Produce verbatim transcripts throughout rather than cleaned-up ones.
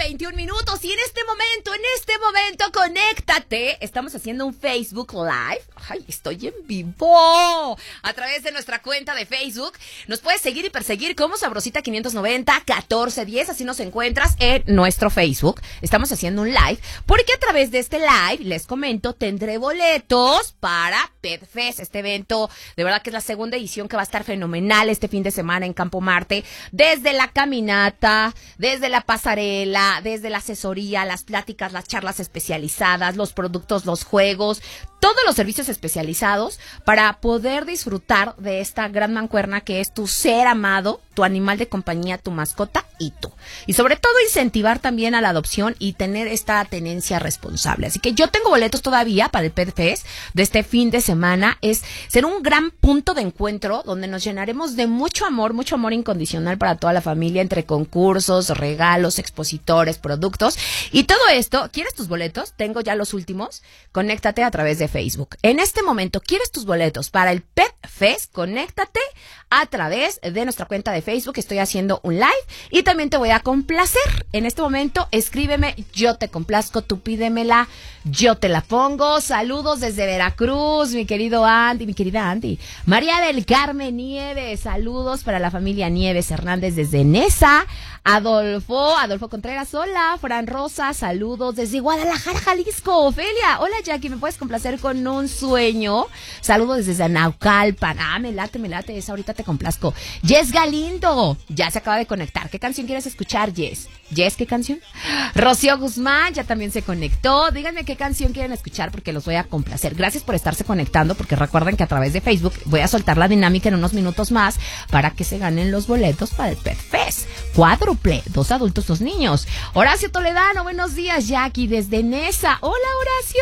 veintiún minutos y en este momento, en este momento, conéctate. Estamos haciendo un Facebook Live. Ay, estoy en vivo. A través de nuestra cuenta de Facebook. Nos puedes seguir y perseguir como Sabrosita quinientos noventa catorce diez. Así nos encuentras en nuestro Facebook. Estamos haciendo un live porque a través de este live, les comento, tendré boletos para Pet Fest. Este evento, de verdad que es la segunda edición que va a estar fenomenal este fin de semana en Campo Marte. Desde la caminata, desde la pasarela, desde la asesoría, las pláticas, las charlas especializadas, los productos, los juegos, todos los servicios especializados para poder disfrutar de esta gran mancuerna que es tu ser amado, tu animal de compañía, tu mascota y tú. Y sobre todo incentivar también a la adopción y tener esta tenencia responsable. Así que yo tengo boletos todavía para el Pet Fest de este fin de semana. Es ser un gran punto de encuentro donde nos llenaremos de mucho amor, mucho amor incondicional para toda la familia, entre concursos, regalos, expositores, productos y todo esto. ¿Quieres tus boletos? Tengo ya los últimos. Conéctate a través de Facebook. En este momento, ¿quieres tus boletos para el Pet Fest? Conéctate a través de nuestra cuenta de Facebook. Estoy haciendo un live y también te voy a complacer. En este momento, escríbeme, yo te complazco, tú pídemela, yo te la pongo. Saludos desde Veracruz, mi querido Andy, mi querida Andy. María del Carmen Nieves, saludos para la familia Nieves Hernández desde Nesa. Adolfo, Adolfo Contreras, hola. Fran Rosa, saludos desde Guadalajara, Jalisco. Ofelia, hola Jackie, ¿me puedes complacer con un sueño? Saludos desde Naucalpan. Ah, me late, me late, esa ahorita te complazco. Jess Galindo, ya se acaba de conectar. ¿Qué canción quieres escuchar, Jess? Jess, ¿qué canción? Rocío Guzmán ya también se conectó. Díganme qué canción quieren escuchar porque los voy a complacer. Gracias por estarse conectando, porque recuerden que a través de Facebook voy a soltar la dinámica en unos minutos más para que se ganen los boletos para el Pet Fest. Cuádruple, dos adultos, dos niños. Horacio Toledano, buenos días, Jackie, desde Nesa. Hola, Horacio.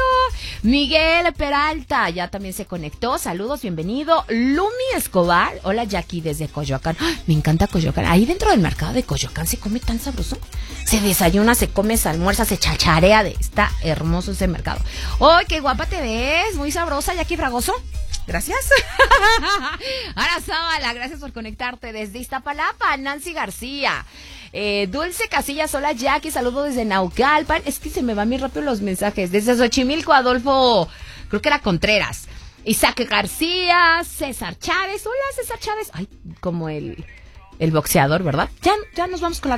Miguel Peralta ya también se conectó. Saludos, bienvenido. Lumi Escobar, hola, Jackie, desde Coyoacán. ¡Ay, me encanta Coyoacán! Ahí dentro del mercado de Coyoacán se come tan sabroso. Se desayuna, se come, se almuerza, se chacharea. De, está hermoso ese mercado. ¡Ay, qué guapa te ves! Muy sabrosa, Jackie Fragoso. Gracias. Arazábala, gracias por conectarte desde Iztapalapa. Nancy García. Eh, Dulce Casillas, hola Jackie, saludo desde Naucalpan. Es que se me van muy rápido los mensajes. Desde Xochimilco, Adolfo, creo que era Contreras. Isaac García, César Chávez. Hola César Chávez. Ay, como el, el boxeador, ¿verdad? Ya, ya nos vamos con la